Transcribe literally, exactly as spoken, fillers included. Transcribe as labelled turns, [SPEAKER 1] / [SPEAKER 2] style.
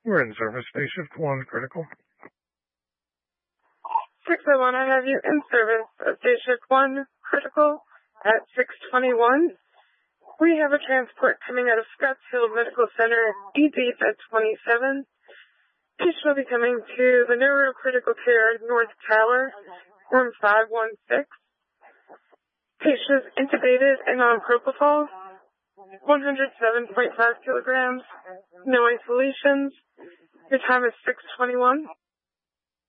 [SPEAKER 1] We're in service. Day shift one, critical.
[SPEAKER 2] six oh one, I have you in service of day shift one, critical, at six twenty-one. We have a transport coming out of Scotts Hill Medical Center, E D at twenty-seven. Patient will be coming to the Neurocritical Care North Tower, room five one six. Patient is intubated and on propofol, one hundred seven point five kilograms, no isolations. Your time is six twenty-one.